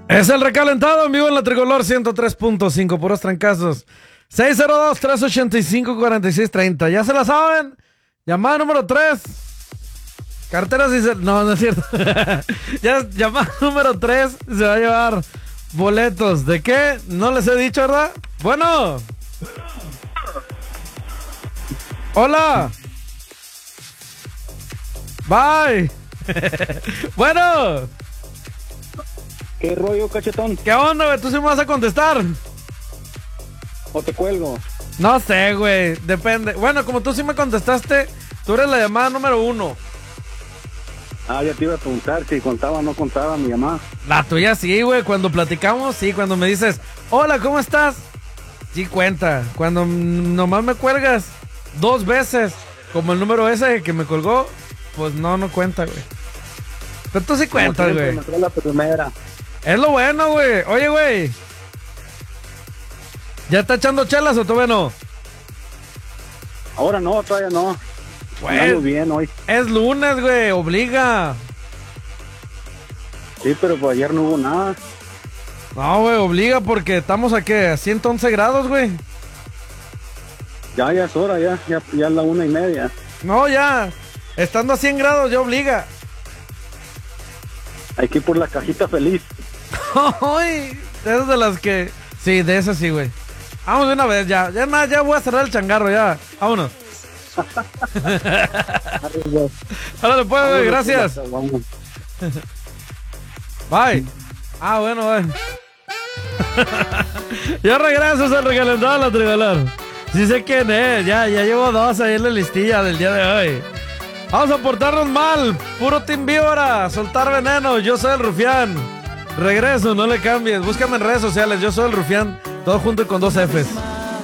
Es el recalentado en vivo en la Tricolor 103.5, puros trancazos. 602-385-4630. Ya se la saben. Llamada número 3. Carteras y... No, no es cierto. Ya, llamada número 3. Se va a llevar boletos. ¿De qué? No les he dicho, ¿verdad? Bueno. Hola. Bye. Bueno. ¿Qué rollo, cachetón? ¿Qué onda, güey? ¿Tú sí me vas a contestar? ¿O te cuelgo? No sé, güey. Depende. Bueno, como tú sí me contestaste, tú eres la llamada número 1. Ah, ya te iba a preguntar si contaba o no contaba mi llamada. La tuya sí, güey. Cuando platicamos, sí. Cuando me dices, hola, ¿cómo estás? Sí cuenta. Cuando nomás me cuelgas 2 veces, como el número ese que me colgó, pues no cuenta, güey. Pero tú sí cuentas, güey. Me la primera. Es lo bueno, güey. Oye, güey. ¿Ya está echando chelas o todavía no? Ahora no, todavía no. Güey, Andamos bien hoy. es lunes, güey. Obliga. Sí, pero pues ayer no hubo nada. No, güey, obliga porque estamos aquí a 111 grados, güey. Ya es hora, ya es la 1:30. No, ya. Estando a 100 grados ya obliga. Hay que ir por la cajita feliz. Ay, esas de las que... Sí, de esas sí, güey. Vamos de una vez, ya. Ya voy a cerrar el changarro, ya. Vámonos. Órale, pues, güey, gracias. Bye. Ah, bueno, bye. Yo regreso al recalentado a la Tricolor. Sí sé quién es, ya llevo 2 ahí en la listilla del día de hoy. Vamos a portarnos mal, puro Team Víbora, soltar veneno, yo soy el Rufián. Regreso, no le cambies, búscame en redes sociales, yo soy el Rufián, todo junto y con 2 Fs.